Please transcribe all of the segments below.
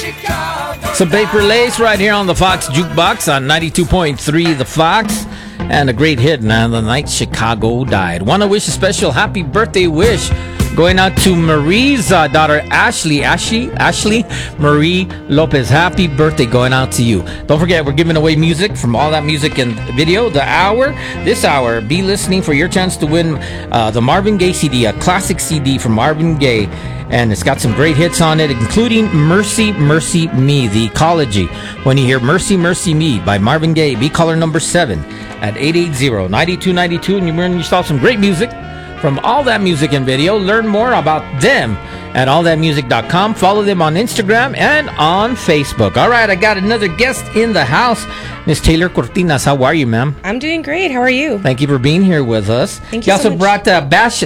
Some Paper Lace right here on the Fox Jukebox on 92.3 The Fox. And a great hit, man, the night Chicago died. Want to wish a special happy birthday wish going out to Marie's daughter, Ashley Marie Lopez. Happy birthday going out to you. Don't forget, we're giving away music from All That Music and Video. This hour, be listening for your chance to win the Marvin Gaye CD, a classic CD from Marvin Gaye. And it's got some great hits on it, including Mercy, Mercy Me, the Ecology. When you hear Mercy, Mercy Me by Marvin Gaye, be caller number 7 at 880-9292, and you learn yourself some great music from All That Music and Video. Learn more about them at allthatmusic.com. Follow them on Instagram and on Facebook. All right, I got another guest in the house, Miss Taylor Cortinas. How are you, ma'am? I'm doing great. How are you? Thank you for being here with us. Thank you also so much. brought Bash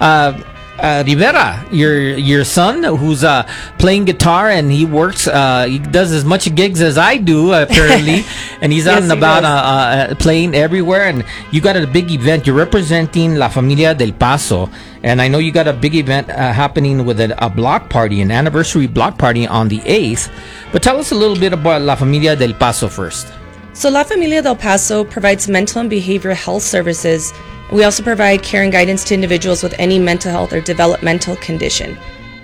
Rivera, your son, who's playing guitar, and he works. He does as much gigs as I do, apparently, and he's out and about playing everywhere. And you got a big event. You're representing La Familia del Paso, and I know you got a big event happening with a block party, an anniversary block party on the 8th. But tell us a little bit about La Familia del Paso first. So La Familia del Paso provides mental and behavioral health services. We also provide care and guidance to individuals with any mental health or developmental condition.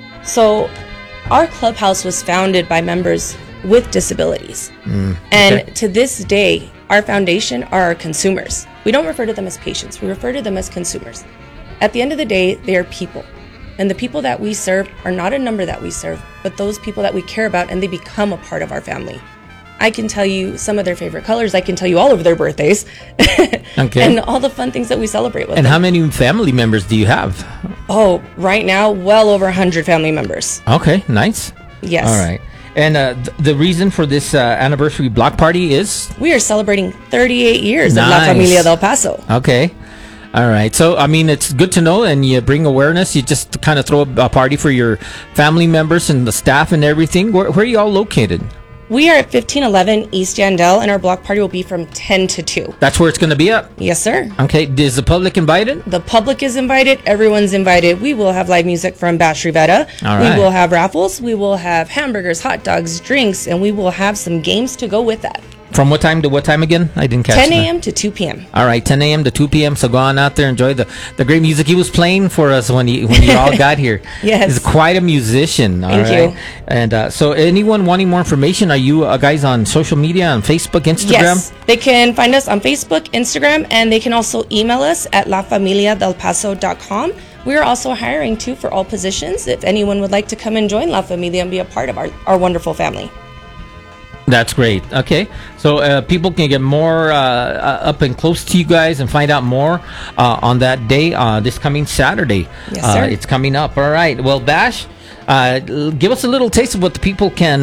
So our clubhouse was founded by members with disabilities. And to this day, our foundation are our consumers. We don't refer to them as patients. We refer to them as consumers. At the end of the day, they are people. And the people that we serve are not a number that we serve, but those people that we care about, and they become a part of our family. I can tell you some of their favorite colors. I can tell you all of their birthdays. Okay. And all the fun things that we celebrate with And them. how many family members do you have? Oh, right now, well over 100 family members. Okay, nice. Yes. All right. And the reason for this anniversary block party is? We are celebrating 38 years of La Nice. Familia del Paso. Okay. All right. So, I mean, it's good to know, and you bring awareness. You just kind of throw a party for your family members and the staff and everything. Where are you all located? We are at 1511 East Yandell, and our block party will be from 10 to 2. That's where it's going to be at? Yes, sir. Okay. Is the public invited? The public is invited. Everyone's invited. We will have live music from Bash Rivera. All right. We will have raffles. We will have hamburgers, hot dogs, drinks, and we will have some games to go with that. From what time to what time again? I didn't catch 10 that. a.m. to 2 p.m. All right, 10 a.m. to 2 p.m. So go on out there, enjoy the great music he was playing for us when you all got here. Yes. He's quite a musician. All Thank right. you. And so anyone wanting more information, are you guys on social media, on Facebook, Instagram? Yes, they can find us on Facebook, Instagram, and they can also email us at lafamiliadelpaso.com. We are also hiring, too, for all positions. If anyone would like to come and join La Familia and be a part of our wonderful family. That's great. Okay. So people can get more up and close to you guys and find out more on that day, this coming Saturday. Yes, sir. It's coming up. All right. Well, Bash, give us a little taste of what the people can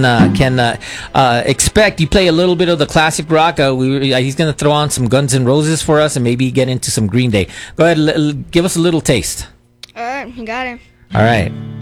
expect. You play a little bit of the classic rock. He's going to throw on some Guns N' Roses for us and maybe get into some Green Day. Go ahead. Give us a little taste. All right, you got it. All right.